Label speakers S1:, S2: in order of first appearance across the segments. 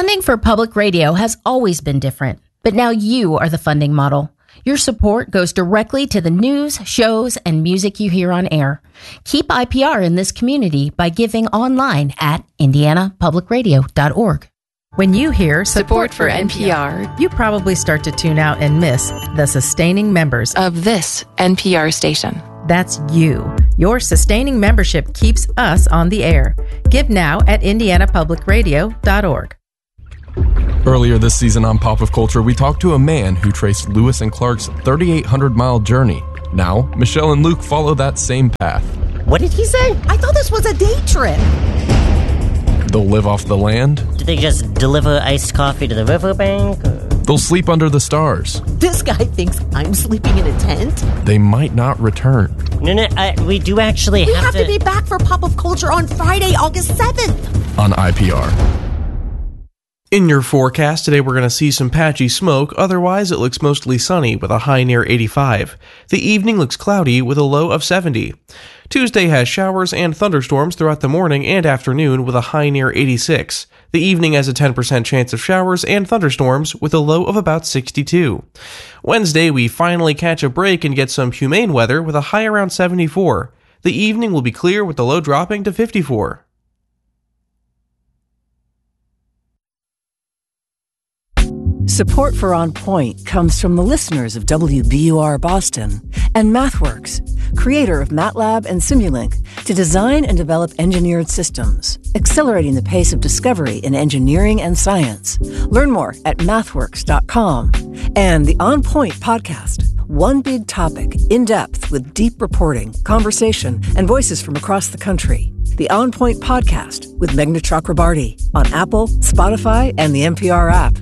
S1: Funding for public radio has always been different, but now you are the funding model. Your support goes directly to the news, shows, and music you hear on air. Keep IPR in this community by giving online at indianapublicradio.org.
S2: When you hear support for NPR, you probably start to tune out and miss the sustaining members
S3: of this NPR station.
S2: That's you. Your sustaining membership keeps us on the air. Give now at indianapublicradio.org.
S4: Earlier this season on Pop of Culture, we talked to a man who traced Lewis and Clark's 3,800-mile journey. Now, Michelle and Luke follow that same path.
S5: What did he say? I thought this was a day trip.
S4: They'll live off the land.
S5: Do they just deliver iced coffee to the riverbank?
S4: They'll sleep under the stars.
S5: This guy thinks I'm sleeping in a tent?
S4: They might not return.
S5: No, we do actually
S6: We have to be back for Pop of Culture on Friday, August 7th.
S4: On IPR.
S7: In your forecast, today we're going to see some patchy smoke, otherwise it looks mostly sunny with a high near 85. The evening looks cloudy with a low of 70. Tuesday has showers and thunderstorms throughout the morning and afternoon with a high near 86. The evening has a 10% chance of showers and thunderstorms with a low of about 62. Wednesday, we finally catch a break and get some humane weather with a high around 74. The evening will be clear with the low dropping to 54.
S8: Support for On Point comes from the listeners of WBUR Boston and MathWorks, creator of MATLAB and Simulink, to design and develop engineered systems, accelerating the pace of discovery in engineering and science. Learn more at mathworks.com. And the On Point podcast, one big topic, in depth with deep reporting, conversation, and voices from across the country. The On Point podcast with Meghna Chakrabarti on Apple, Spotify, and the NPR app.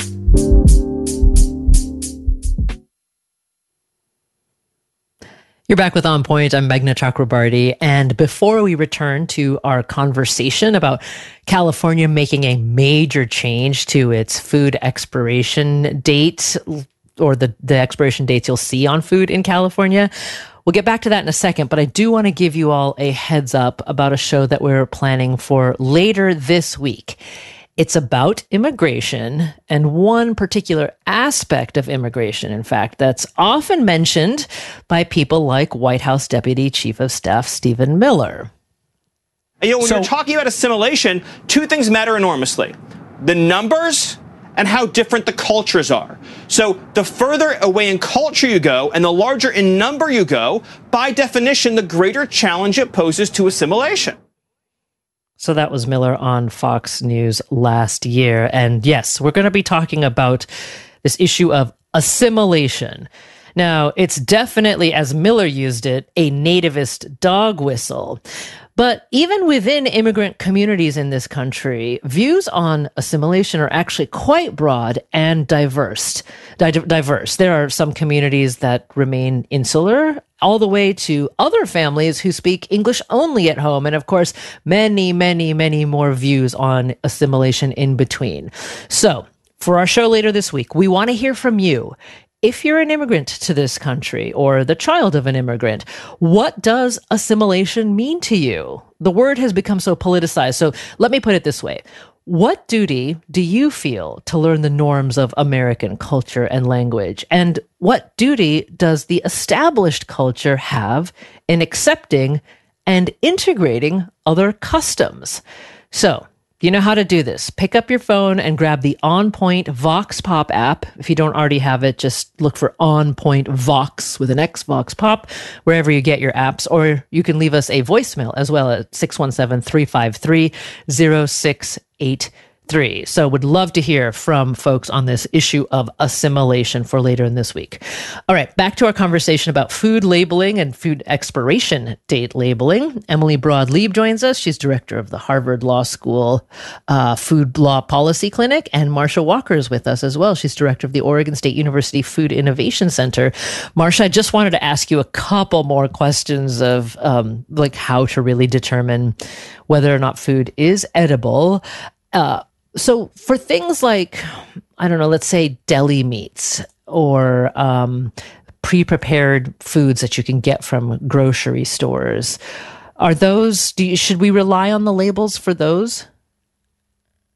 S9: You're back with On Point. I'm Meghna Chakrabarti. And before we return to our conversation about California making a major change to its food expiration date, or the expiration dates you'll see on food in California, we'll get back to that in a second. But I do want to give you all a heads up about a show that we're planning for later this week. It's about immigration, and one particular aspect of immigration, in fact, that's often mentioned by people like White House Deputy Chief of Staff Stephen Miller.
S10: When you're talking about assimilation, two things matter enormously: the numbers and how different the cultures are. So the further away in culture you go and the larger in number you go, by definition, the greater challenge it poses to assimilation.
S9: So that was Miller on Fox News last year. And yes, we're going to be talking about this issue of assimilation. Now, it's definitely, as Miller used it, a nativist dog whistle. But even within immigrant communities in this country, views on assimilation are actually quite broad and diverse. There are some communities that remain insular, all the way to other families who speak English only at home. And of course, many, many, many more views on assimilation in between. So for our show later this week, we want to hear from you. If you're an immigrant to this country or the child of an immigrant, what does assimilation mean to you? The word has become so politicized. So let me put it this way. What duty do you feel to learn the norms of American culture and language? And what duty does the established culture have in accepting and integrating other customs? So, you know how to do this. Pick up your phone and grab the On Point Vox Pop app. If you don't already have it, just look for On Point Vox with an X, Vox Pop, wherever you get your apps. Or you can leave us a voicemail as well at 617-353-0683. So would love to hear from folks on this issue of assimilation for later in this week. All right, back to our conversation about food labeling and food expiration date labeling. Emily Broad-Lieb joins us. She's director of the Harvard Law School Food Law Policy Clinic, and Marcia Walker is with us as well. She's director of the Oregon State University Food Innovation Center. Marcia, I just wanted to ask you a couple more questions of like how to really determine whether or not food is edible. So for things like, I don't know, let's say deli meats or pre-prepared foods that you can get from grocery stores, are those, should we rely on the labels for those?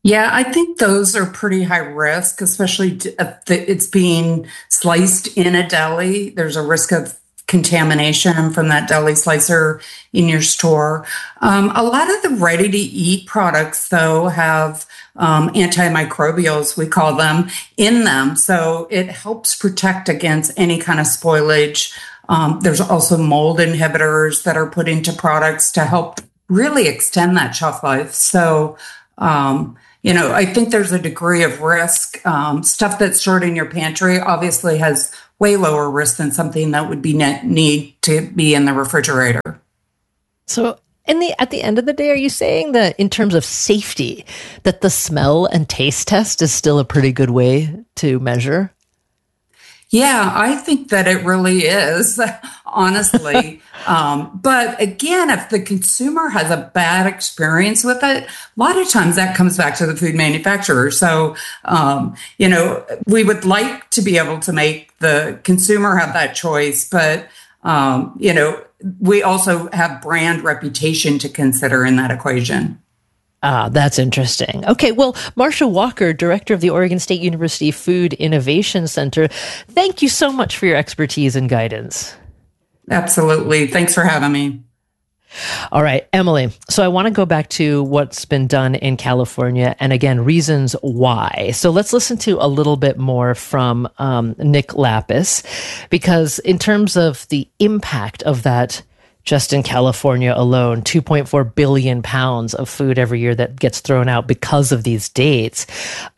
S11: Yeah, I think those are pretty high risk, especially if it's being sliced in a deli. There's a risk of contamination from that deli slicer in your store. A lot of the ready-to-eat products, though, have antimicrobials, we call them, in them. So it helps protect against any kind of spoilage. There's also mold inhibitors that are put into products to help really extend that shelf life. So, I think there's a degree of risk. Stuff that's stored in your pantry obviously has way lower risk than something that would need to be in the refrigerator.
S9: So at the end of the day, are you saying that in terms of safety, that the smell and taste test is still a pretty good way to measure?
S11: Yeah, I think that it really is, honestly. But again, if the consumer has a bad experience with it, a lot of times that comes back to the food manufacturer. So, we would like to be able to make the consumer have that choice, but, we also have brand reputation to consider in that equation.
S9: Ah, that's interesting. Okay, well, Marsha Walker, director of the Oregon State University Food Innovation Center, thank you so much for your expertise and guidance.
S11: Absolutely. Thanks for having me.
S9: All right, Emily. So I want to go back to what's been done in California and again, reasons why. So let's listen to a little bit more from Nick Lapis, because in terms of the impact of that, just in California alone, 2.4 billion pounds of food every year that gets thrown out because of these dates.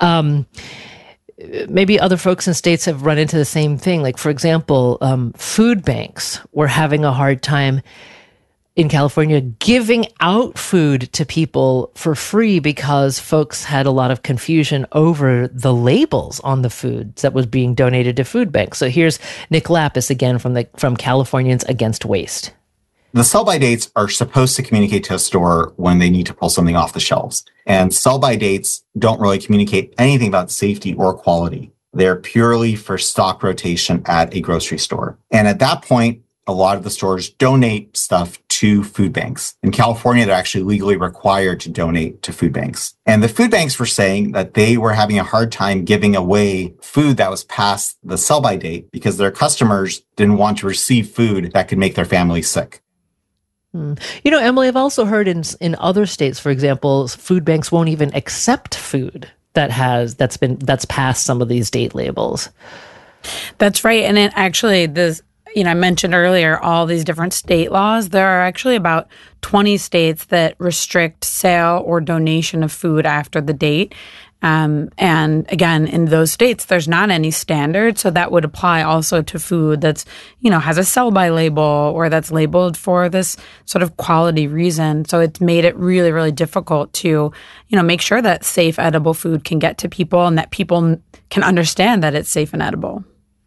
S9: Maybe other folks in states have run into the same thing. Like, for example, food banks were having a hard time in California giving out food to people for free because folks had a lot of confusion over the labels on the food that was being donated to food banks. So here's Nick Lapis again from Californians Against Waste.
S12: The sell-by dates are supposed to communicate to a store when they need to pull something off the shelves. And sell-by dates don't really communicate anything about safety or quality. They're purely for stock rotation at a grocery store. And at that point, a lot of the stores donate stuff to food banks. In California, they're actually legally required to donate to food banks. And the food banks were saying that they were having a hard time giving away food that was past the sell-by date because their customers didn't want to receive food that could make their family sick.
S9: Emily, I've also heard in other states, for example, food banks won't even accept food that's past some of these date labels.
S13: That's right. And it actually, I mentioned earlier all these different state laws. There are actually about 20 states that restrict sale or donation of food after the date. And again, in those states, there's not any standard. So that would apply also to food that's, has a sell-by label or that's labeled for this sort of quality reason. So it's made it really, really difficult to, make sure that safe, edible food can get to people and that people can understand that it's safe and edible.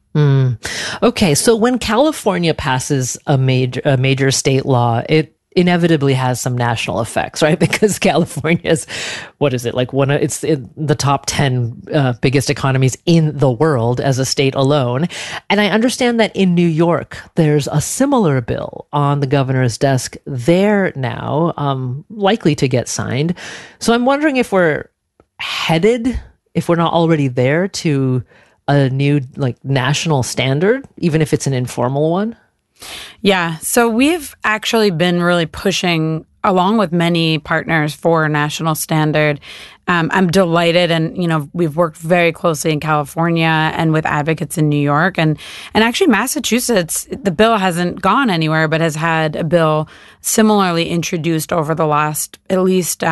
S9: Okay. So when California passes a major state law, it inevitably has some national effects, right? Because California's, it's in the top 10 biggest economies in the world as a state alone. And I understand that in New York, there's a similar bill on the governor's desk there now, likely to get signed. So I'm wondering if we're headed, if we're not already there, to a new national standard, even if it's an informal one.
S13: Yeah. So we've actually been really pushing, along with many partners, for a national standard. I'm delighted, and we've worked very closely in California and with advocates in New York, and actually Massachusetts. The bill hasn't gone anywhere, but has had a bill similarly introduced over the last at least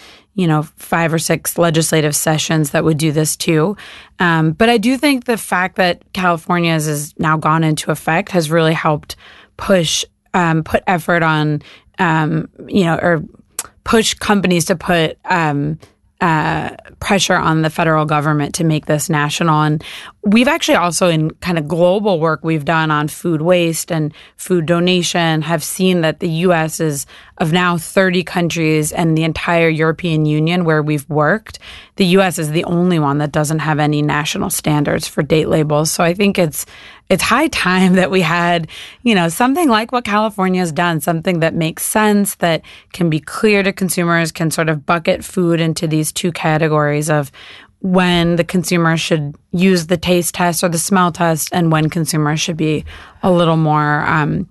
S13: 5 or 6 legislative sessions that would do this too. But I do think the fact that California's has now gone into effect has really helped put effort on, or push companies to put pressure on the federal government to make this national. And we've actually also, in kind of global work we've done on food waste and food donation, have seen that the U.S. is, of now 30 countries and the entire European Union where we've worked, the U.S. is the only one that doesn't have any national standards for date labels. So I think it's high time that we had, something like what California has done, something that makes sense, that can be clear to consumers, can sort of bucket food into these two categories of when the consumer should use the taste test or the smell test and when consumers should be a little more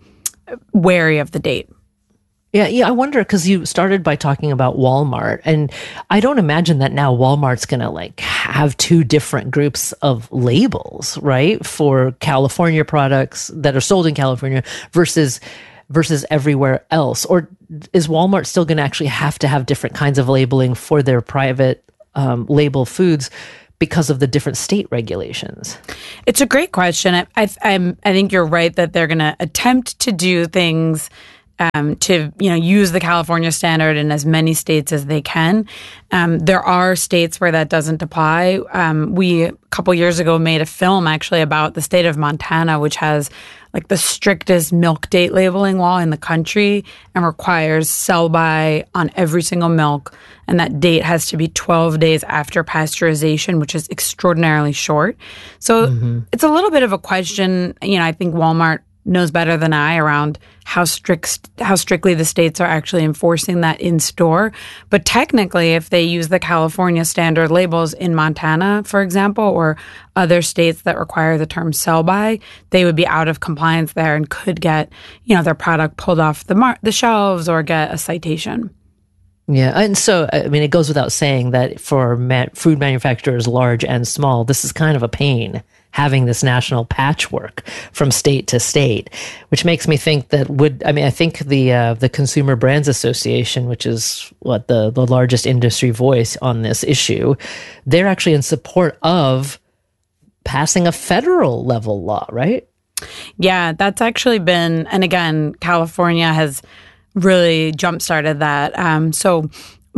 S13: wary of the date.
S9: Yeah, I wonder, because you started by talking about Walmart, and I don't imagine that now Walmart's going to have two different groups of labels, right, for California products that are sold in California versus everywhere else. Or is Walmart still going to actually have to have different kinds of labeling for their private label foods because of the different state regulations?
S13: It's a great question. I think you're right that they're going to attempt to do things to use the California standard in as many states as they can. There are states where that doesn't apply. We, a couple years ago, made a film actually about the state of Montana, which has the strictest milk date labeling law in the country and requires sell-by on every single milk. And that date has to be 12 days after pasteurization, which is extraordinarily short. So it's a little bit of a question. I think Walmart knows better than I around how strictly the states are actually enforcing that in store. But technically, if they use the California standard labels in Montana, for example, or other states that require the term sell-by, they would be out of compliance there and could get, their product pulled off the shelves or get a citation.
S9: Yeah, and so, it goes without saying that for food manufacturers, large and small, this is kind of a pain, having this national patchwork from state to state, which makes me think that I think the Consumer Brands Association, which is the largest industry voice on this issue, they're actually in support of passing a federal level law, right?
S13: Yeah, that's actually been, and again, California has really jump-started that. So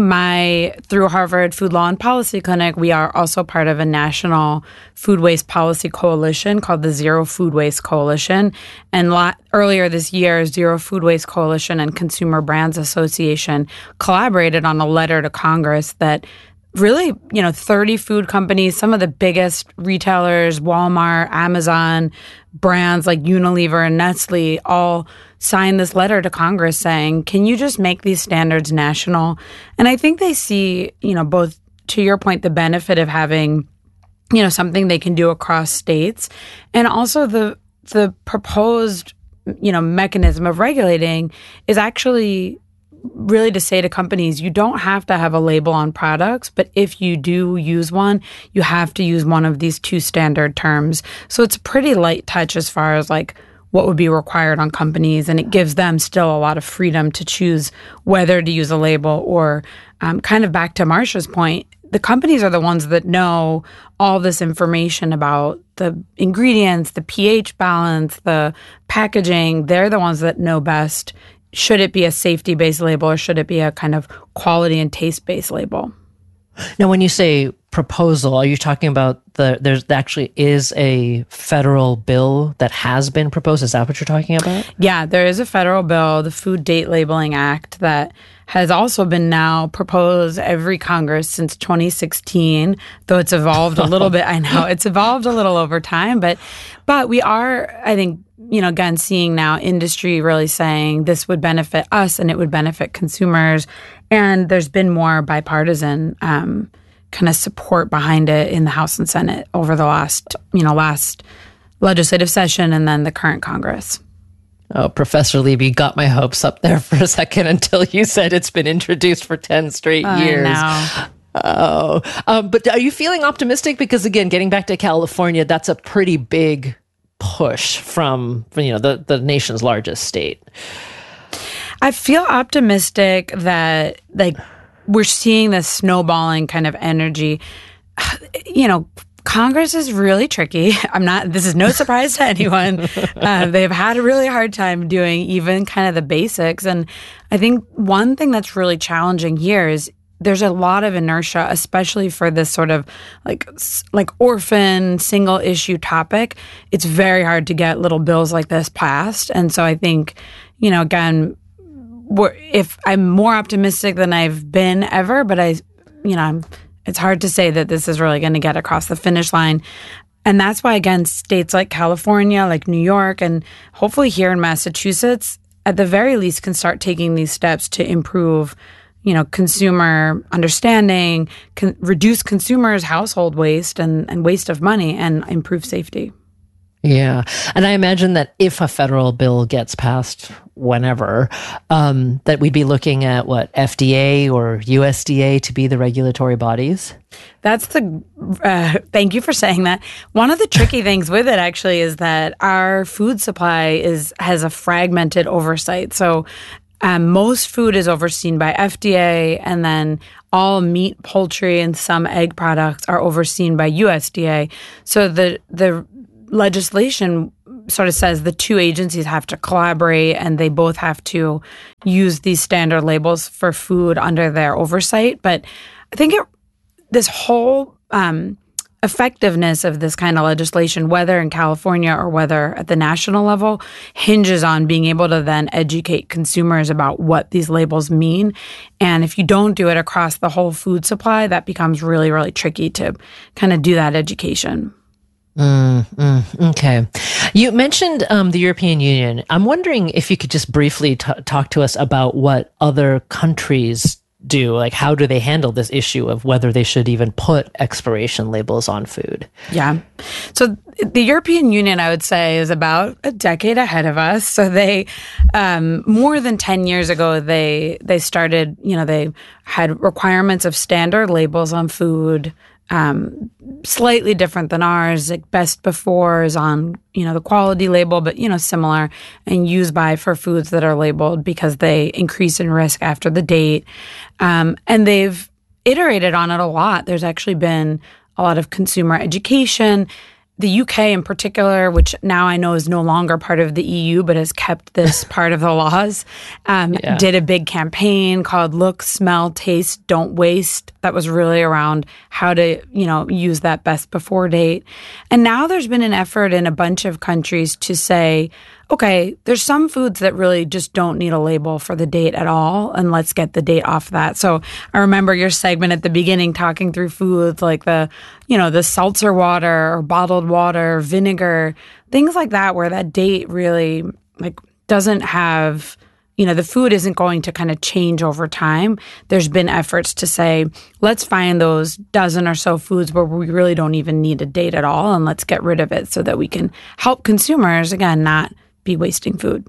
S13: through Harvard Food Law and Policy Clinic, we are also part of a national food waste policy coalition called the Zero Food Waste Coalition. And earlier this year, Zero Food Waste Coalition and Consumer Brands Association collaborated on a letter to Congress that really, 30 food companies, some of the biggest retailers, Walmart, Amazon, brands like Unilever and Nestle, all signed this letter to Congress saying, can you just make these standards national? And I think they see, both, to your point, the benefit of having, something they can do across states, and also the proposed, mechanism of regulating is actually really to say to companies, you don't have to have a label on products, but if you do use one, you have to use one of these two standard terms. So it's a pretty light touch as far as what would be required on companies, and it gives them still a lot of freedom to choose whether to use a label or kind of back to Marcia's point, the companies are the ones that know all this information about the ingredients, the pH balance, the packaging. They're the ones that know best. Should it be a safety-based label or should it be a kind of quality and taste-based label?
S9: Now, when you say proposal, are you talking about there actually is a federal bill that has been proposed? Is that what you're talking about?
S13: Yeah, there is a federal bill, the Food Date Labeling Act, that has also been now proposed every Congress since 2016, though it's evolved a little bit. I know it's evolved a little over time, but we are, I think, again, seeing now industry really saying this would benefit us and it would benefit consumers. And there's been more bipartisan kind of support behind it in the House and Senate over the last legislative session and then the current Congress.
S9: Oh, Professor Leiby got my hopes up there for a second until you said it's been introduced for 10 straight years.
S13: I know.
S9: Oh, but are you feeling optimistic? Because again, getting back to California, that's a pretty big push from the nation's largest state.
S13: I feel optimistic that we're seeing this snowballing kind of energy. Congress is really tricky. This is no surprise to anyone. They've had a really hard time doing even kind of the basics. And I think one thing that's really challenging here is there's a lot of inertia, especially for this sort of like orphan single issue topic. It's very hard to get little bills like this passed. And so I think, again, if I'm more optimistic than I've been ever, but it's hard to say that this is really going to get across the finish line. And that's why, again, states like California, like New York, and hopefully here in Massachusetts, at the very least, can start taking these steps to improve, consumer understanding, reduce consumers' household waste and waste of money, and improve safety.
S9: Yeah. And I imagine that if a federal bill gets passed whenever, that we'd be looking at FDA or USDA to be the regulatory bodies?
S13: That's thank you for saying that. One of the tricky things with it actually is that our food supply has a fragmented oversight. So most food is overseen by FDA, and then all meat, poultry, and some egg products are overseen by USDA. So the legislation sort of says the two agencies have to collaborate, and they both have to use these standard labels for food under their oversight. But I think this whole effectiveness of this kind of legislation, whether in California or whether at the national level, hinges on being able to then educate consumers about what these labels mean. And if you don't do it across the whole food supply, that becomes really, really tricky to kind of do that education.
S9: Okay. You mentioned the European Union. I'm wondering if you could just briefly talk to us about what other countries do. Like, how do they handle this issue of whether they should even put expiration labels on food?
S13: Yeah. So the European Union, I would say, is about a decade ahead of us. So they, more than 10 years ago, they started, they had requirements of standard labels on food, slightly different than ours. Like best before is on, the quality label, but, similar, and use by for foods that are labeled because they increase in risk after the date. And they've iterated on it a lot. There's actually been a lot of consumer education. The UK in particular, which now I know is no longer part of the EU, but has kept this part of the laws, did a big campaign called Look, Smell, Taste, Don't Waste. That was really around how to, use that best before date. And now there's been an effort in a bunch of countries to say, okay, there's some foods that really just don't need a label for the date at all, and let's get the date off that. So I remember your segment at the beginning talking through foods like the seltzer water or bottled water, vinegar, things like that, where that date really doesn't have, the food isn't going to kind of change over time. There's been efforts to say, let's find those dozen or so foods where we really don't even need a date at all, and let's get rid of it so that we can help consumers, again, not be wasting food.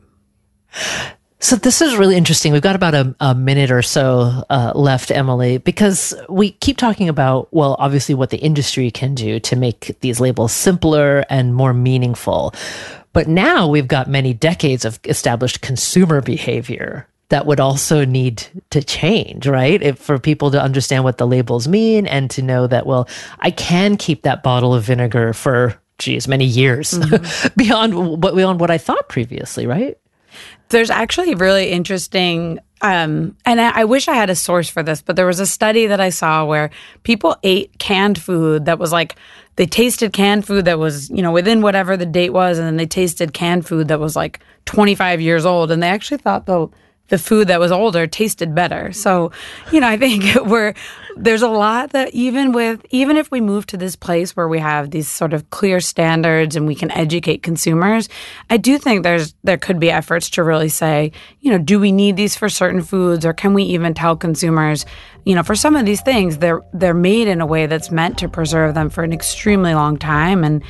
S9: So this is really interesting. We've got about a minute or so left, Emily, because we keep talking about, obviously what the industry can do to make these labels simpler and more meaningful. But now we've got many decades of established consumer behavior that would also need to change, right? For people to understand what the labels mean and to know that, I can keep that bottle of vinegar for many years beyond what I thought previously, right?
S13: There's actually really interesting, and I wish I had a source for this, but there was a study that I saw where people ate canned food that was they tasted canned food that was, within whatever the date was, and then they tasted canned food that was 25 years old, and they actually thought the food that was older tasted better. So, I think there's a lot that even if we move to this place where we have these sort of clear standards and we can educate consumers, I do think there could be efforts to really say, do we need these for certain foods, or can we even tell consumers, for some of these things, they're made in a way that's meant to preserve them for an extremely long time, and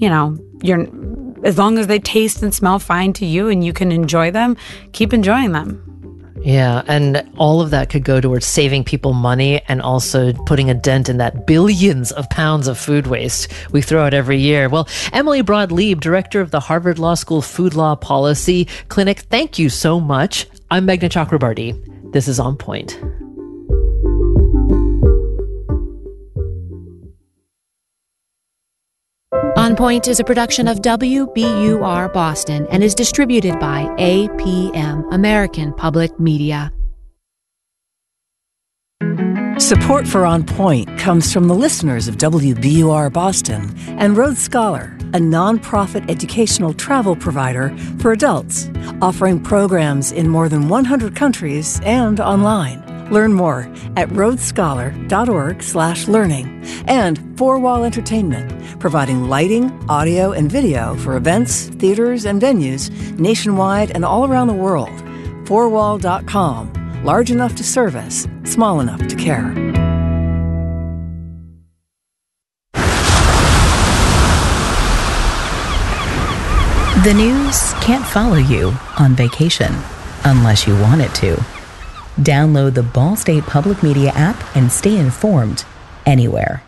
S13: as long as they taste and smell fine to you and you can enjoy them, keep enjoying them.
S9: Yeah, and all of that could go towards saving people money and also putting a dent in that billions of pounds of food waste we throw out every year. Well, Emily Broad-Leib, director of the Harvard Law School Food Law Policy Clinic, thank you so much. I'm Meghna Chakrabarti. This is On Point.
S14: On Point is a production of WBUR Boston and is distributed by APM, American Public Media.
S8: Support for On Point comes from the listeners of WBUR Boston and Rhodes Scholar, a nonprofit educational travel provider for adults, offering programs in more than 100 countries and online. Learn more at rhodesscholar.org/learning. And Four Wall Entertainment, providing lighting, audio, and video for events, theaters, and venues nationwide and all around the world. Fourwall.com. Large enough to service, small enough to care.
S2: The news can't follow you on vacation unless you want it to. Download the Ball State Public Media app and stay informed anywhere.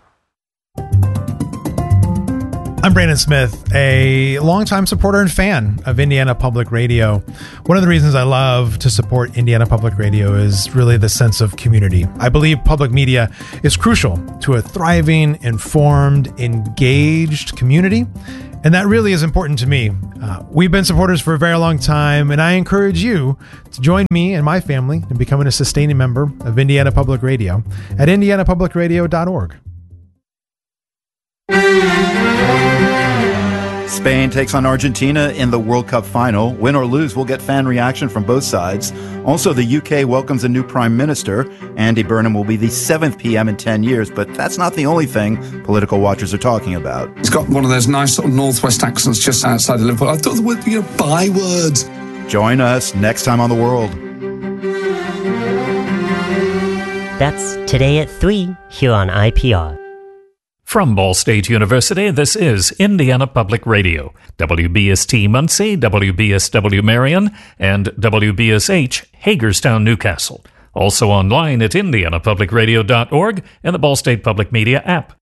S15: I'm Brandon Smith, a longtime supporter and fan of Indiana Public Radio. One of the reasons I love to support Indiana Public Radio is really the sense of community. I believe public media is crucial to a thriving, informed, engaged community, and that really is important to me. We've been supporters for a very long time, and I encourage you to join me and my family in becoming a sustaining member of Indiana Public Radio at indianapublicradio.org.
S16: Spain takes on Argentina in the World Cup final. Win or lose, we'll get fan reaction from both sides. Also, the UK welcomes a new prime minister. Andy Burnham will be the 7th PM in 10 years, but that's not the only thing political watchers are talking about.
S17: He's got one of those nice sort of northwest accents just outside of Liverpool. I thought there would be bywords.
S16: Join us next time on The World.
S5: That's today at 3 here on IPR.
S18: From Ball State University, this is Indiana Public Radio, WBST Muncie, WBSW Marion, and WBSH Hagerstown, Newcastle. Also online at indianapublicradio.org and the Ball State Public Media app.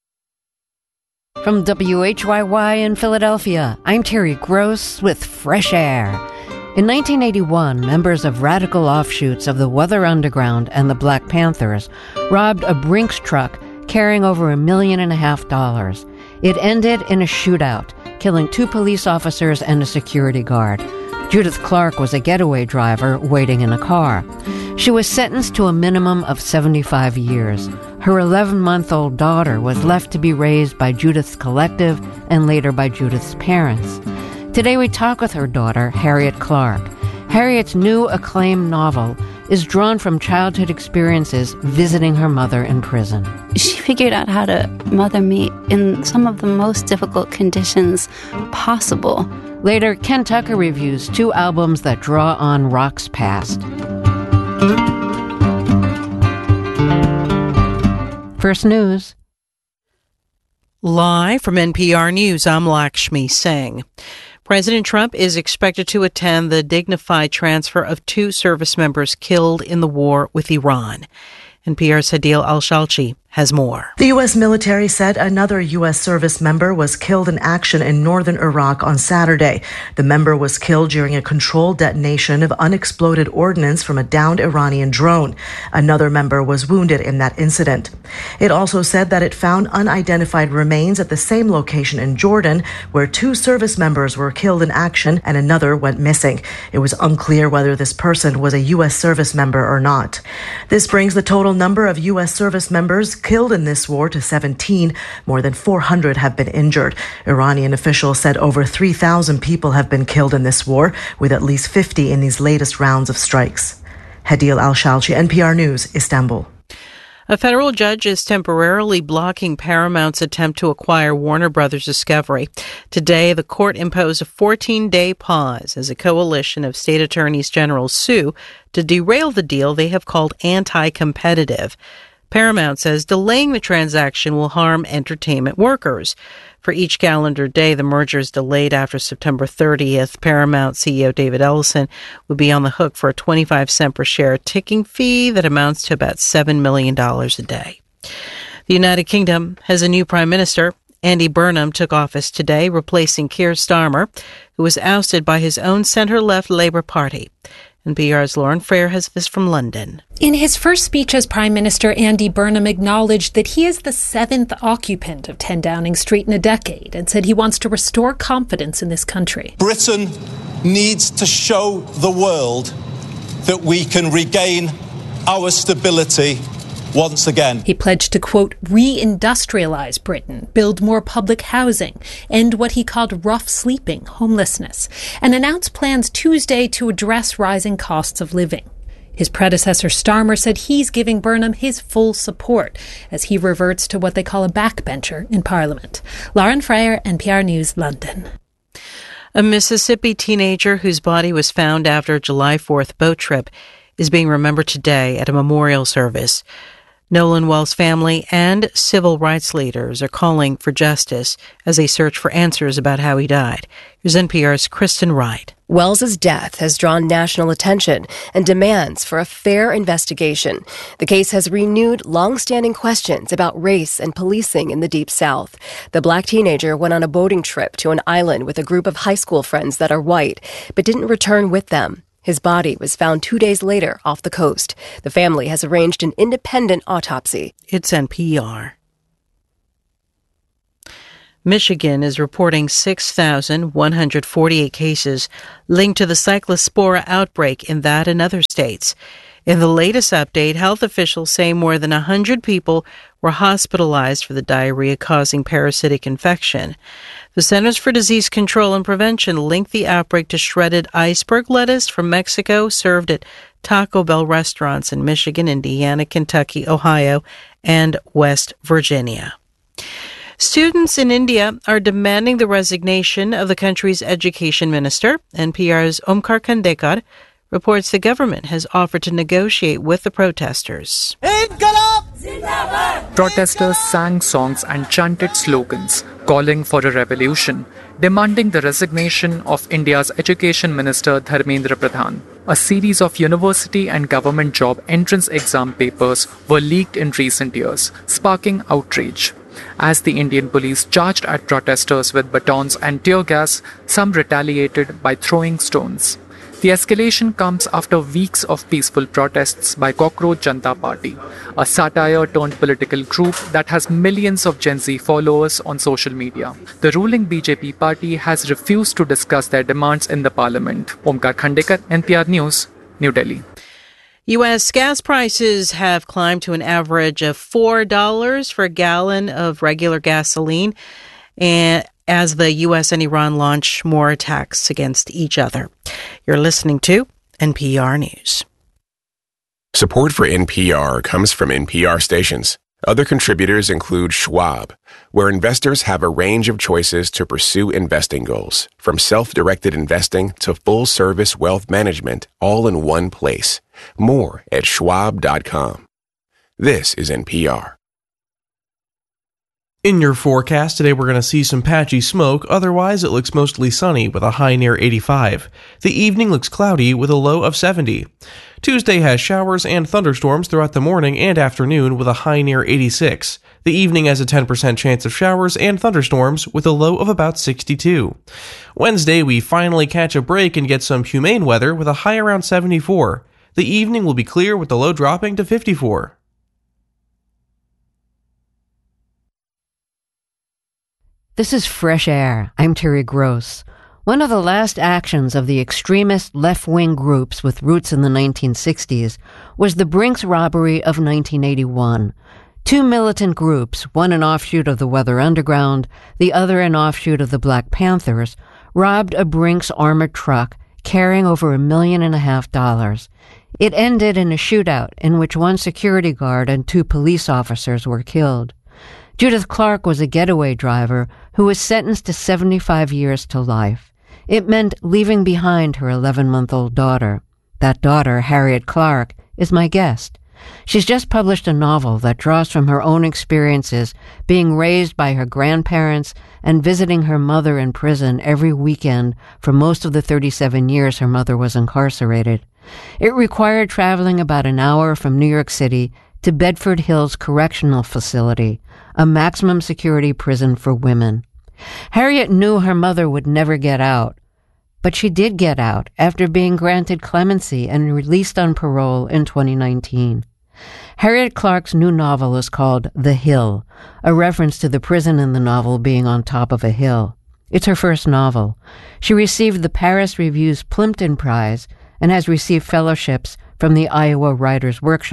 S19: From WHYY in Philadelphia, I'm Terry Gross with Fresh Air. In 1981, members of radical offshoots of the Weather Underground and the Black Panthers robbed a Brinks truck carrying over $1.5 million. It ended in a shootout, killing 2 police officers and a security guard. Judith Clark was a getaway driver waiting in a car. She was sentenced to a minimum of 75 years. Her 11-month-old daughter was left to be raised by Judith's collective and later by Judith's parents. Today we talk with her daughter, Harriet Clark. Harriet's new acclaimed novel is drawn from childhood experiences visiting her mother in prison.
S20: She figured out how to mother me in some of the most difficult conditions possible.
S19: Later, Ken Tucker reviews 2 albums that draw on rock's past. First news.
S21: Live from NPR News, I'm Lakshmi Singh. President Trump is expected to attend the dignified transfer of 2 service members killed in the war with Iran. NPR's Hadil Al-Shalchi has more.
S22: The U.S. military said another U.S. service member was killed in action in northern Iraq on Saturday. The member was killed during a controlled detonation of unexploded ordnance from a downed Iranian drone. Another member was wounded in that incident. It also said that it found unidentified remains at the same location in Jordan, where 2 service members were killed in action and another went missing. It was unclear whether this person was a U.S. service member or not. This brings the total number of U.S. service members killed in this war to 17. More than 400 have been injured. Iranian officials said over 3,000 people have been killed in this war, with at least 50 in these latest rounds of strikes. Hadil Al-Shalchi, NPR News, Istanbul.
S21: A federal judge is temporarily blocking Paramount's attempt to acquire Warner Brothers Discovery. Today, the court imposed a 14-day pause as a coalition of state attorneys general sue to derail the deal they have called anti-competitive. Paramount says delaying the transaction will harm entertainment workers. For each calendar day the merger is delayed after September 30th, Paramount CEO David Ellison would be on the hook for a 25-cent per share ticking fee that amounts to about $7 million a day. The United Kingdom has a new prime minister. Andy Burnham took office today, replacing Keir Starmer, who was ousted by his own centre-left Labour Party. NPR's Lauren Frayer has this from London.
S23: In his first speech as Prime Minister, Andy Burnham acknowledged that he is the 7th occupant of 10 Downing Street in a decade and said he wants to restore confidence in this country.
S24: Britain needs to show the world that we can regain our stability once again.
S23: He pledged to, quote, re-industrialize Britain, build more public housing, end what he called rough sleeping, homelessness, and announced plans Tuesday to address rising costs of living. His predecessor, Starmer, said he's giving Burnham his full support as he reverts to what they call a backbencher in Parliament. Lauren Freyer, NPR News, London.
S21: A Mississippi teenager whose body was found after a July 4th boat trip is being remembered today at a memorial service. Nolan Wells' family and civil rights leaders are calling for justice as they search for answers about how he died. Here's NPR's Kristen Wright.
S1: Wells's death has drawn national attention and demands for a fair investigation. The case has renewed long-standing questions about race and policing in the Deep South. The black teenager went on a boating trip to an island with a group of high school friends that are white, but didn't return with them. His body was found 2 days later off the coast. The family has arranged an independent autopsy.
S21: It's NPR. Michigan is reporting 6,148 cases linked to the Cyclospora outbreak in that and other states. In the latest update, health officials say more than 100 people were hospitalized for the diarrhea-causing parasitic infection. The Centers for Disease Control and Prevention linked the outbreak to shredded iceberg lettuce from Mexico served at Taco Bell restaurants in Michigan, Indiana, Kentucky, Ohio, and West Virginia. Students in India are demanding the resignation of the country's education minister. NPR's Omkar Khandekar reports the government has offered to negotiate with the protesters.
S3: Protesters sang songs and chanted slogans calling for a revolution, demanding the resignation of India's Education Minister Dharmendra Pradhan. A series of university and government job entrance exam papers were leaked in recent years, sparking outrage. As the Indian police charged at protesters with batons and tear gas, some retaliated by throwing stones. The escalation comes after weeks of peaceful protests by Cockroach Janata Party, a satire-turned-political group that has millions of Gen Z followers on social media. The ruling BJP party has refused to discuss their demands in the parliament. Omkar Khandekar, NPR News, New Delhi.
S21: U.S. gas prices have climbed to an average of $4 for a gallon of regular gasoline, and as the U.S. and Iran launch more attacks against each other. You're listening to NPR News.
S4: Support for NPR comes from NPR stations. Other contributors include Schwab, where investors have a range of choices to pursue investing goals, from self-directed investing to full-service wealth management, all in one place. More at schwab.com. This is NPR.
S7: In your forecast, today we're going to see some patchy smoke, otherwise it looks mostly sunny with a high near 85. The evening looks cloudy with a low of 70. Tuesday has showers and thunderstorms throughout the morning and afternoon with a high near 86. The evening has a 10% chance of showers and thunderstorms with a low of about 62. Wednesday, we finally catch a break and get some humane weather with a high around 74. The evening will be clear with the low dropping to 54.
S19: This is Fresh Air. I'm Terry Gross. One of the last actions of the extremist left-wing groups with roots in the 1960s was the Brinks robbery of 1981. Two militant groups, one an offshoot of the Weather Underground, the other an offshoot of the Black Panthers, robbed a Brinks armored truck carrying over $1.5 million. It ended in a shootout in which one security guard and 2 police officers were killed. Judith Clark was a getaway driver who was sentenced to 75 years to life. It meant leaving behind her 11-month-old daughter. That daughter, Harriet Clark, is my guest. She's just published a novel that draws from her own experiences being raised by her grandparents and visiting her mother in prison every weekend for most of the 37 years her mother was incarcerated. It required traveling about an hour from New York City to Bedford Hills Correctional Facility, a maximum security prison for women. Harriet knew her mother would never get out, but she did get out after being granted clemency and released on parole in 2019. Harriet Clark's new novel is called The Hill, a reference to the prison in the novel being on top of a hill. It's her first novel. She received the Paris Review's Plimpton Prize and has received fellowships from the Iowa Writers' Workshop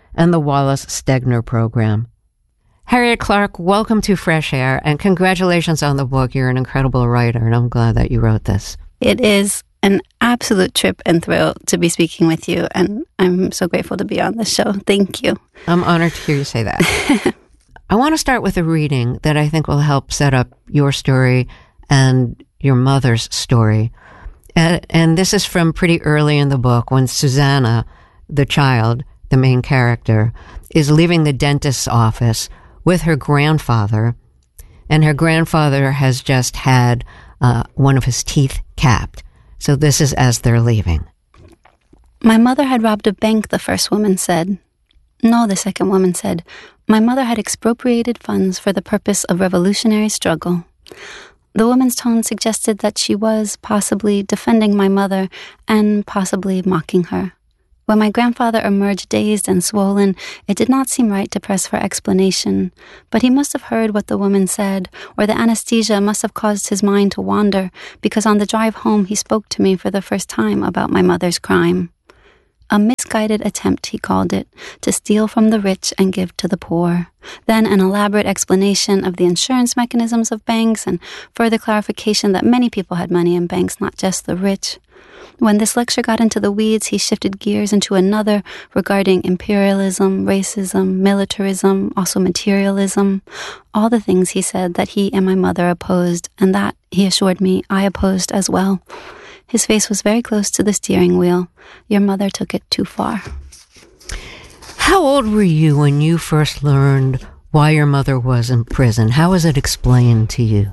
S19: and the Wallace Stegner Program. Harriet Clark, welcome to Fresh Air, and congratulations on the book. You're an incredible writer, and I'm glad that you wrote this.
S20: It is an absolute trip and thrill to be speaking with you, and I'm so grateful to be on this show. Thank you.
S19: I'm honored to hear you say that. I want to start with a reading that I think will help set up your story and your mother's story. And this is from pretty early in the book when Susanna, the child, the main character, is leaving the dentist's office with her grandfather, and her grandfather has just had one of his teeth capped. So this is as they're leaving.
S20: My mother had robbed a bank, the first woman said. No, the second woman said. My mother had expropriated funds for the purpose of revolutionary struggle. The woman's tone suggested that she was possibly defending my mother and possibly mocking her. When my grandfather emerged dazed and swollen, it did not seem right to press for explanation, but he must have heard what the woman said, or the anesthesia must have caused his mind to wander, because on the drive home he spoke to me for the first time about my mother's crime. A misguided attempt, he called it, to steal from the rich and give to the poor. Then an elaborate explanation of the insurance mechanisms of banks and further clarification that many people had money in banks, not just the rich. When this lecture got into the weeds, he shifted gears into another regarding imperialism, racism, militarism, also materialism, all the things he said that he and my mother opposed, and that, he assured me, I opposed as well. His face was very close to the steering wheel. Your mother took it too far.
S19: How old were you when you first learned why your mother was in prison? How was it explained to you?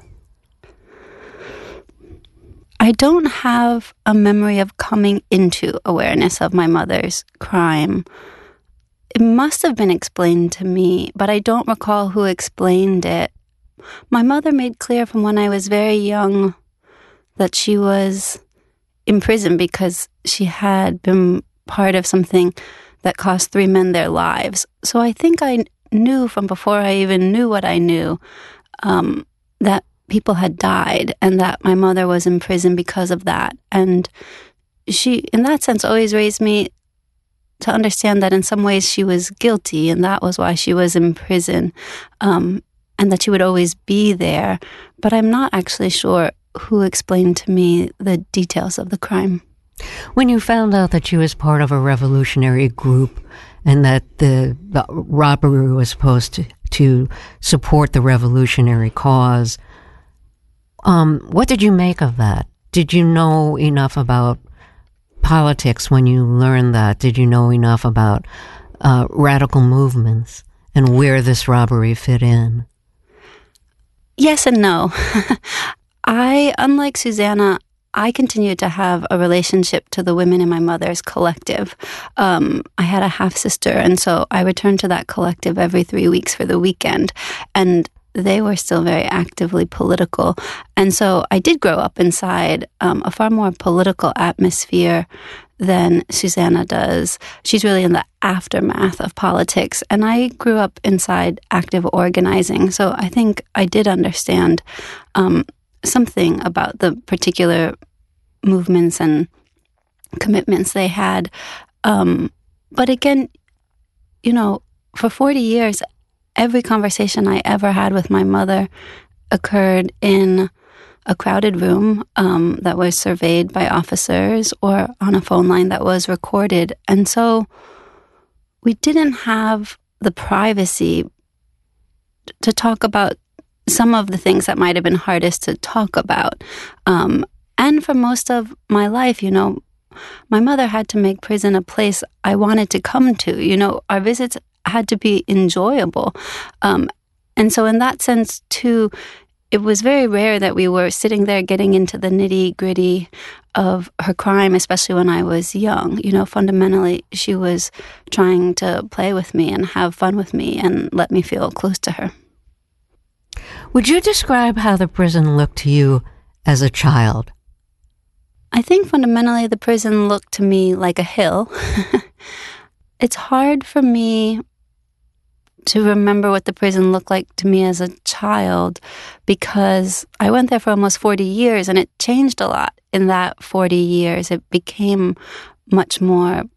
S20: I don't have a memory of coming into awareness of my mother's crime. It must have been explained to me, but I don't recall who explained it. My mother made clear from when I was very young that she was in prison because she had been part of something that cost 3 men their lives. So I think I knew from before I even knew what I knew that people had died and that my mother was in prison because of that. And she, in that sense, always raised me to understand that in some ways she was guilty and that was why she was in prison, and that she would always be there. But I'm not actually sure who explained to me the details of the crime.
S19: When you found out that she was part of a revolutionary group and that the robbery was supposed to support the revolutionary cause, what did you make of that? Did you know enough about politics when you learned that? Did you know enough about radical movements and where this robbery fit in?
S20: Yes and no. Unlike Susanna, I continued to have a relationship to the women in my mother's collective. I had a half-sister, and so I returned to that collective every 3 weeks for the weekend, and they were still very actively political. And so I did grow up inside a far more political atmosphere than Susanna does. She's really in the aftermath of politics, and I grew up inside active organizing, so I think I did understand something about the particular movements and commitments they had. But again, for 40 years, every conversation I ever had with my mother occurred in a crowded room that was surveyed by officers or on a phone line that was recorded. And so we didn't have the privacy to talk about some of the things that might have been hardest to talk about. And for most of my life, my mother had to make prison a place I wanted to come to. Our visits had to be enjoyable. And so in that sense, too, it was very rare that we were sitting there getting into the nitty-gritty of her crime, especially when I was young. Fundamentally, she was trying to play with me and have fun with me and let me feel close to her.
S19: Would you describe how the prison looked to you as a child?
S20: I think fundamentally the prison looked to me like a hill. It's hard for me to remember what the prison looked like to me as a child because I went there for almost 40 years and it changed a lot in that 40 years. It became much more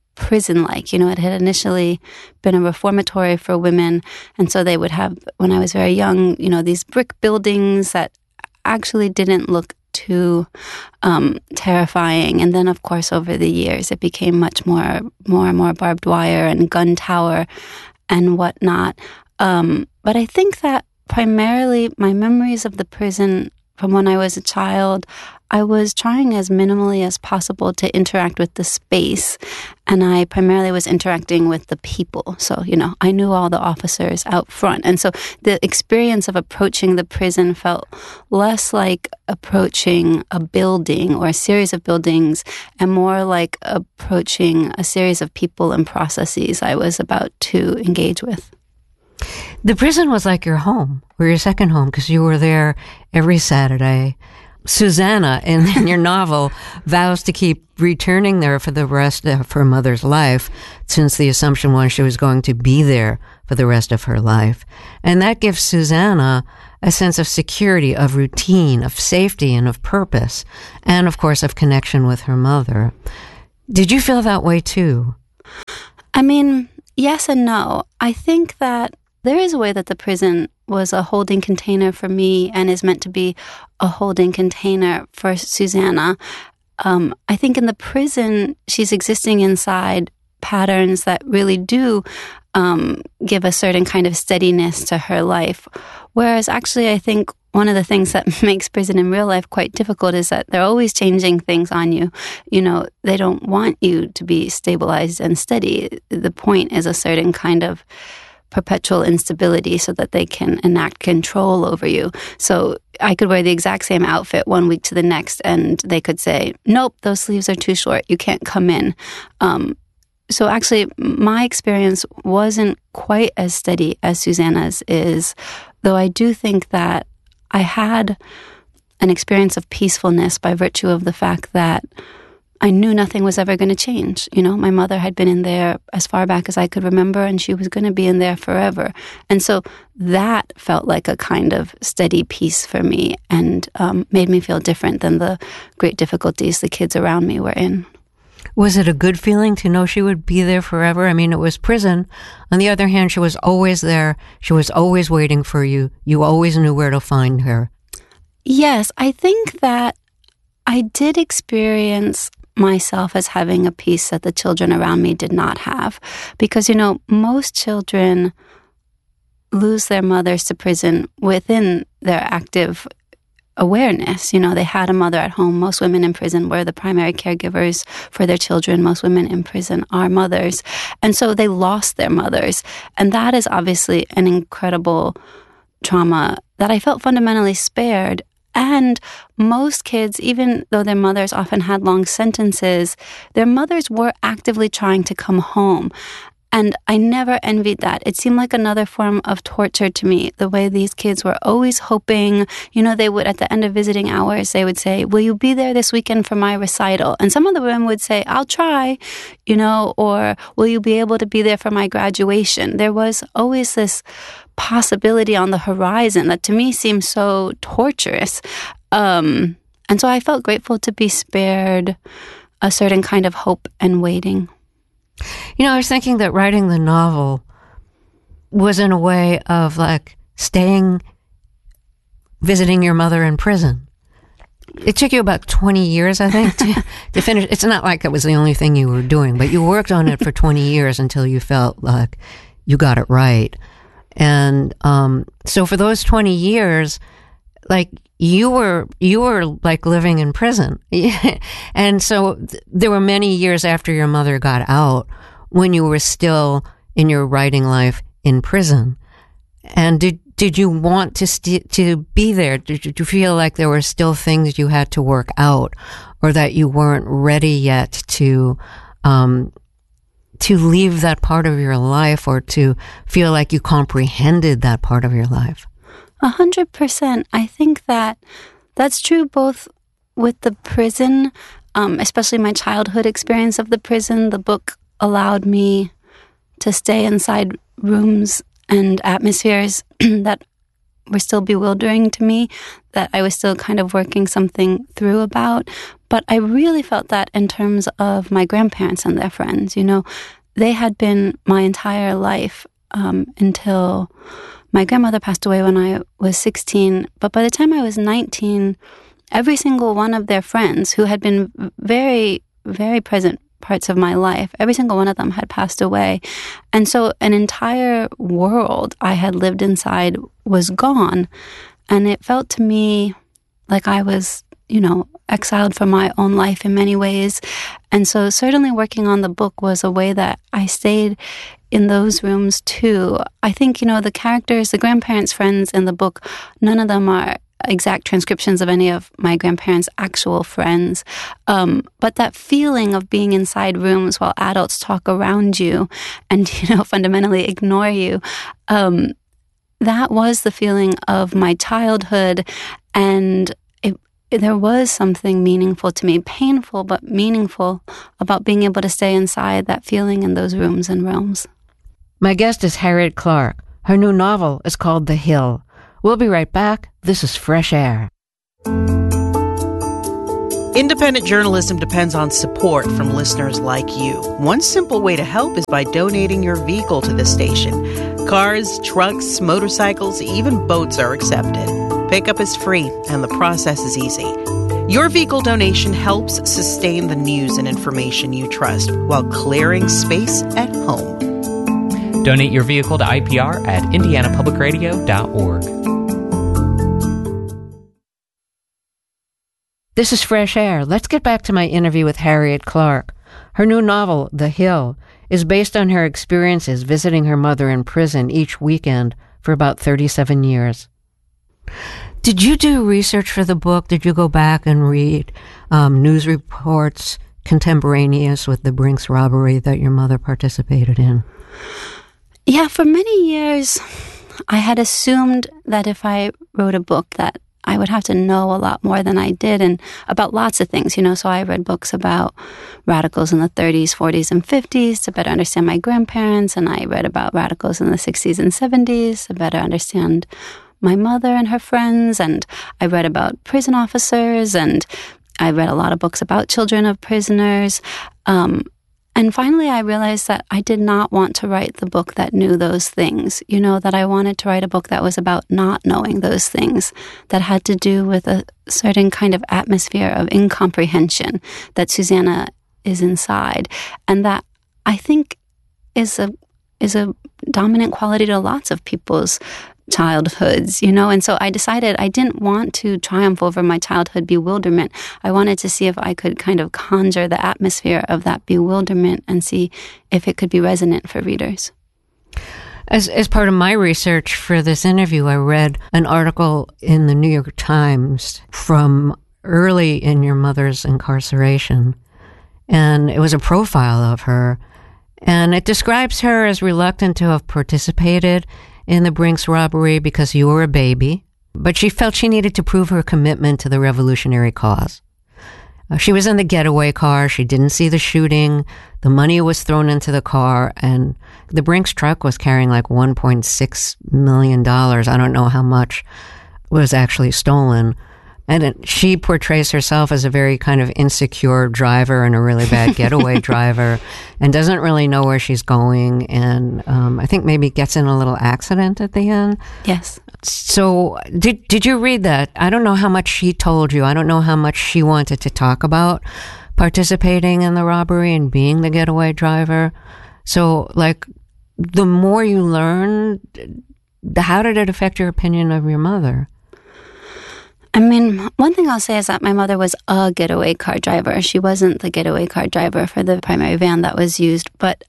S20: prison-like. It had initially been a reformatory for women, and so they would have, when I was very young, these brick buildings that actually didn't look too terrifying. And then, of course, over the years, it became much more and more barbed wire and gun tower and whatnot. But I think that primarily my memories of the prison from when I was a child, I was trying as minimally as possible to interact with the space, and I primarily was interacting with the people. So, I knew all the officers out front. And so the experience of approaching the prison felt less like approaching a building or a series of buildings and more like approaching a series of people and processes I was about to engage with.
S19: The prison was like your home, or your second home, because you were there every Saturday. Susanna, in your novel, vows to keep returning there for the rest of her mother's life, since the assumption was she was going to be there for the rest of her life. And that gives Susanna a sense of security, of routine, of safety, and of purpose, and, of course, of connection with her mother. Did you feel that way, too?
S20: I mean, yes and no. I think that there is a way that the prison was a holding container for me and is meant to be a holding container for Susanna. I think in the prison, she's existing inside patterns that really do give a certain kind of steadiness to her life. Whereas actually, I think one of the things that makes prison in real life quite difficult is that they're always changing things on you. They don't want you to be stabilized and steady. The point is a certain kind of perpetual instability so that they can enact control over you. So I could wear the exact same outfit one week to the next, and they could say, nope, those sleeves are too short. You can't come in. So actually, my experience wasn't quite as steady as Susanna's is, though I do think that I had an experience of peacefulness by virtue of the fact that I knew nothing was ever going to change. My mother had been in there as far back as I could remember, and she was going to be in there forever. And so that felt like a kind of steady peace for me and made me feel different than the great difficulties the kids around me were in.
S19: Was it a good feeling to know she would be there forever? I mean, it was prison. On the other hand, she was always there. She was always waiting for you. You always knew where to find her.
S20: Yes, I think that I did experience myself as having a peace that the children around me did not have. Because, most children lose their mothers to prison within their active awareness. They had a mother at home. Most women in prison were the primary caregivers for their children. Most women in prison are mothers. And so they lost their mothers. And that is obviously an incredible trauma that I felt fundamentally spared. And most kids, even though their mothers often had long sentences, their mothers were actively trying to come home. And I never envied that. It seemed like another form of torture to me, the way these kids were always hoping, they would, at the end of visiting hours, they would say, will you be there this weekend for my recital? And some of the women would say, I'll try, or will you be able to be there for my graduation? There was always this possibility on the horizon that to me seemed so torturous. And so I felt grateful to be spared a certain kind of hope and waiting.
S19: I was thinking that writing the novel was in a way of like visiting your mother in prison. It took you about 20 years, I think, to finish. It's not like it was the only thing you were doing, but you worked on it for 20 years until you felt like you got it right. And so for those 20 years, like you were like living in prison. And so there were many years after your mother got out when you were still in your writing life in prison. And did you want to be there? Did you feel like there were still things you had to work out, or that you weren't ready yet to leave that part of your life, or to feel like you comprehended that part of your life?
S20: 100%. I think that that's true both with the prison, especially my childhood experience of the prison. The book allowed me to stay inside rooms and atmospheres that were still bewildering to me, that I was still kind of working something through about. But I really felt that in terms of my grandparents and their friends. You know, they had been my entire life until my grandmother passed away when I was 16. But by the time I was 19, every single one of their friends who had been very, very present parts of my life, every single one of them had passed away. And so an entire world I had lived inside was gone. And it felt to me like I was, you know, exiled from my own life in many ways. And so certainly working on the book was a way that I stayed in those rooms too. I think, you know, the characters, the grandparents' friends in the book, none of them are exact transcriptions of any of my grandparents' actual friends. But that feeling of being inside rooms while adults talk around you and, you know, fundamentally ignore you, that was the feeling of my childhood. And there was something meaningful to me, painful but meaningful, about being able to stay inside that feeling in those rooms and realms.
S19: My guest is Harriet Clark. Her new novel is called The Hill. We'll be right back. This is Fresh Air.
S21: Independent journalism depends on support from listeners like you. One simple way to help is by donating your vehicle to the station. Cars, trucks, motorcycles, even boats are accepted. Pickup is free, and the process is easy. Your vehicle donation helps sustain the news and information you trust while clearing space at home.
S6: Donate your vehicle to IPR at indianapublicradio.org.
S19: This is Fresh Air. Let's get back to my interview with Harriet Clark. Her new novel, The Hill, is based on her experiences visiting her mother in prison each weekend for about 37 years. Did you do research for the book? Did you go back and read news reports contemporaneous with the Brinks robbery that your mother participated in?
S20: Yeah, for many years, I had assumed that if I wrote a book that I would have to know a lot more than I did, and about lots of things, you know. So I read books about radicals in the 30s, 40s, and 50s to better understand my grandparents, and I read about radicals in the 60s and 70s to better understand my mother and her friends, and I read about prison officers, and I read a lot of books about children of prisoners. And finally, I realized that I did not want to write the book that knew those things, you know, that I wanted to write a book that was about not knowing those things, that had to do with a certain kind of atmosphere of incomprehension that Susanna is inside, and that I think is a dominant quality to lots of people's childhoods, you know. And so I decided I didn't want to triumph over my childhood bewilderment. I wanted to see if I could kind of conjure the atmosphere of that bewilderment and see if it could be resonant for readers.
S19: As part of my research for this interview, I read an article in the New York Times from early in your mother's incarceration, and it was a profile of her, and it describes her as reluctant to have participated in the Brinks robbery because you were a baby, but she felt she needed to prove her commitment to the revolutionary cause. She was in the getaway car. She didn't see the shooting. The money was thrown into the car, and the Brinks truck was carrying like $1.6 million. I don't know how much was actually stolen. And she portrays herself as a very kind of insecure driver and a really bad getaway driver, and doesn't really know where she's going. And I think maybe gets in a little accident at the end.
S20: Yes.
S19: So did you read that? I don't know how much she told you. I don't know how much she wanted to talk about participating in the robbery and being the getaway driver. So, like, the more you learn, how did it affect your opinion of your mother?
S20: I mean, one thing I'll say is that my mother was a getaway car driver. She wasn't the getaway car driver for the primary van that was used. But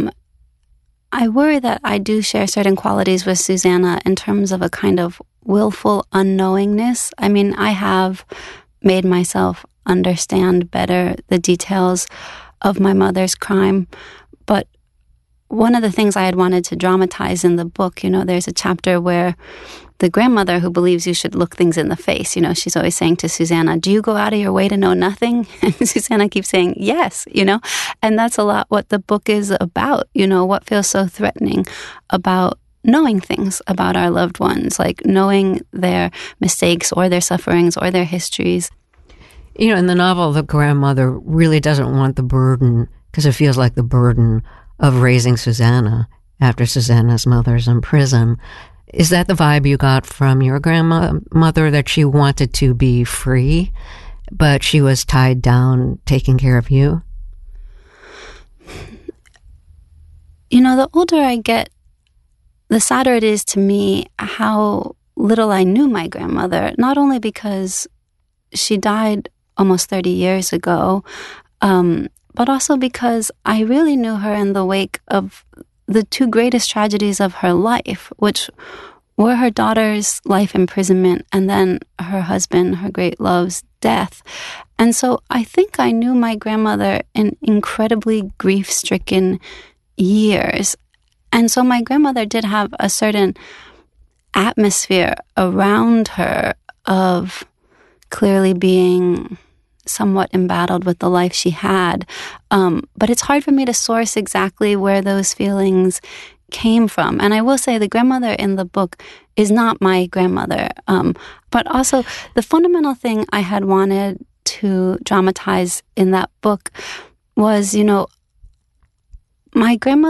S20: I worry that I do share certain qualities with Susanna in terms of a kind of willful unknowingness. I mean, I have made myself understand better the details of my mother's crime. But one of the things I had wanted to dramatize in the book, you know, there's a chapter where the grandmother who believes you should look things in the face, you know, she's always saying to Susanna, do you go out of your way to know nothing? And Susanna keeps saying, yes, you know, and that's a lot what the book is about, you know, what feels so threatening about knowing things about our loved ones, like knowing their mistakes or their sufferings or their histories.
S19: You know, in the novel, the grandmother really doesn't want the burden, because it feels like the burden of raising Susanna after Susanna's mother's in prison. Is that the vibe you got from your grandmother, that she wanted to be free, but she was tied down taking care of you?
S20: You know, the older I get, the sadder it is to me how little I knew my grandmother, not only because she died almost 30 years ago, but also because I really knew her in the wake of the two greatest tragedies of her life, which were her daughter's life imprisonment and then her husband, her great love's death. And so I think I knew my grandmother in incredibly grief-stricken years. And so my grandmother did have a certain atmosphere around her of clearly being somewhat embattled with the life she had. But it's hard for me to source exactly where those feelings came from. And I will say the grandmother in the book is not my grandmother. But also the fundamental thing I had wanted to dramatize in that book was, you know, my grandmother